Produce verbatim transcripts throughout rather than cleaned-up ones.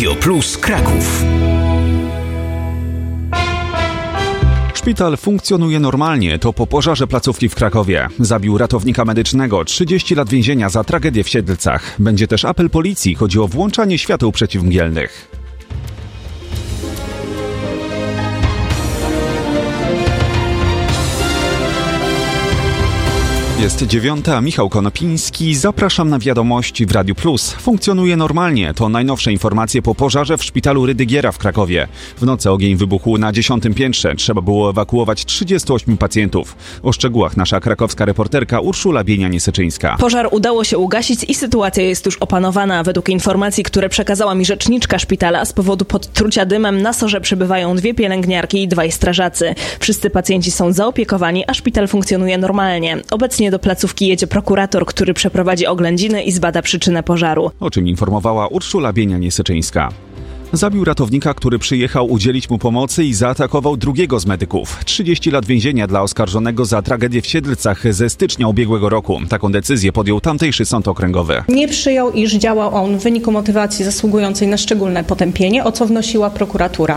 Radio Plus Kraków. Szpital funkcjonuje normalnie, to po pożarze placówki w Krakowie. Zabił ratownika medycznego, trzydzieści lat więzienia za tragedię w Siedlcach. Będzie też apel policji, chodzi o włączanie świateł przeciwmgielnych. Jest dziewiąta, Michał Konopiński, zapraszam na wiadomości w Radiu Plus. Funkcjonuje normalnie, to najnowsze informacje po pożarze w szpitalu Rydygiera w Krakowie. W nocy ogień wybuchł na dziesiątym piętrze, trzeba było ewakuować trzydziestu ośmiu pacjentów. O szczegółach nasza krakowska reporterka Urszula Bienianie-Syczyńska. Pożar udało się ugasić i sytuacja jest już opanowana. Według informacji, które przekazała mi rzeczniczka szpitala, z powodu podtrucia dymem na sorze przebywają dwie pielęgniarki i dwaj strażacy. Wszyscy pacjenci są zaopiekowani, a szpital funkcjonuje normalnie. Obecnie do placówki jedzie prokurator, który przeprowadzi oględziny i zbada przyczynę pożaru. O czym informowała Urszula Bienianie-Syczyńska. Zabił ratownika, który przyjechał udzielić mu pomocy i zaatakował drugiego z medyków. trzydzieści lat więzienia dla oskarżonego za tragedię w Siedlcach ze stycznia ubiegłego roku. Taką decyzję podjął tamtejszy sąd okręgowy. Nie przyjął, iż działał on w wyniku motywacji zasługującej na szczególne potępienie, o co wnosiła prokuratura.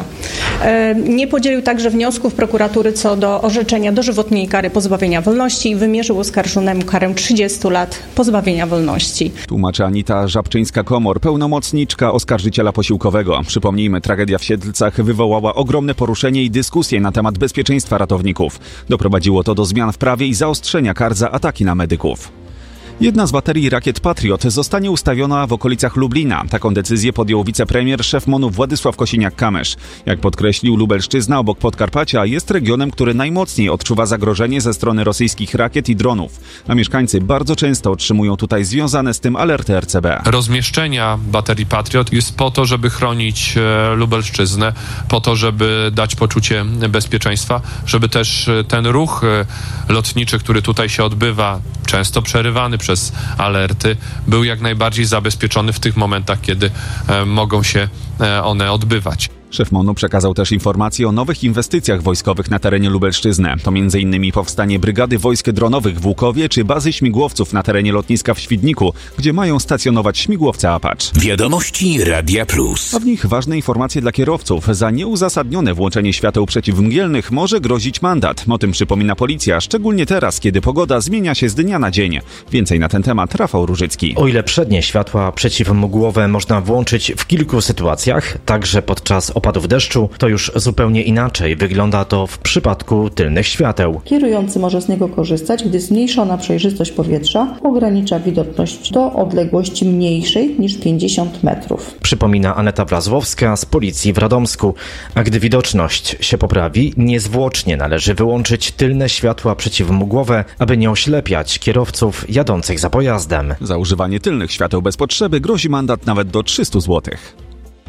Nie podzielił także wniosków prokuratury co do orzeczenia dożywotniej kary pozbawienia wolności i wymierzył oskarżonemu karę trzydziestu lat pozbawienia wolności. Tłumaczy Anita Żabczyńska-Komor, pełnomocniczka oskarżyciela posiłkowego. Przypomnijmy, tragedia w Siedlcach wywołała ogromne poruszenie i dyskusję na temat bezpieczeństwa ratowników. Doprowadziło to do zmian w prawie i zaostrzenia kar za ataki na medyków. Jedna z baterii rakiet Patriot zostanie ustawiona w okolicach Lublina. Taką decyzję podjął wicepremier, szef MON-u Władysław Kosiniak-Kamysz. Jak podkreślił, Lubelszczyzna obok Podkarpacia jest regionem, który najmocniej odczuwa zagrożenie ze strony rosyjskich rakiet i dronów. A mieszkańcy bardzo często otrzymują tutaj związane z tym alerty R C B. Rozmieszczenia baterii Patriot jest po to, żeby chronić Lubelszczyznę, po to, żeby dać poczucie bezpieczeństwa, żeby też ten ruch lotniczy, który tutaj się odbywa, często przerywany przez alerty, był jak najbardziej zabezpieczony w tych momentach, kiedy e, mogą się e, one odbywać. Szef MON-u przekazał też informacje o nowych inwestycjach wojskowych na terenie Lubelszczyzny. To między innymi powstanie Brygady Wojsk Dronowych w Łukowie czy bazy śmigłowców na terenie lotniska w Świdniku, gdzie mają stacjonować śmigłowce Apache. Wiadomości Radia Plus. A w nich ważne informacje dla kierowców. Za nieuzasadnione włączenie świateł przeciwmgielnych może grozić mandat. O tym przypomina policja, szczególnie teraz, kiedy pogoda zmienia się z dnia na dzień. Więcej na ten temat Rafał Różycki. O ile przednie światła przeciwmgłowe można włączyć w kilku sytuacjach, także podczas opadów deszczu, to już zupełnie inaczej wygląda to w przypadku tylnych świateł. Kierujący może z niego korzystać, gdy zmniejszona przejrzystość powietrza ogranicza widoczność do odległości mniejszej niż pięćdziesiąt metrów. Przypomina Aneta Wlazłowska z policji w Radomsku. A gdy widoczność się poprawi, niezwłocznie należy wyłączyć tylne światła przeciwmgłowe, aby nie oślepiać kierowców jadących za pojazdem. Za używanie tylnych świateł bez potrzeby grozi mandat nawet do trzystu złotych.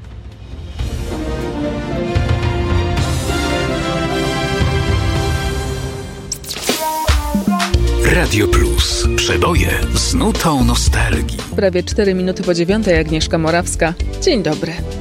Radio Plus. Przeboje z nutą nostalgii. Prawie cztery minuty po dziewiątej, Agnieszka Morawska. Dzień dobry.